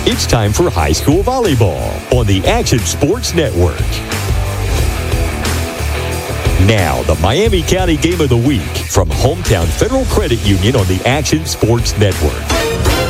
It's time for high school volleyball on the Action Sports Network. Now, the Miami County Game of the Week from Hometown Federal Credit Union on the Action Sports Network.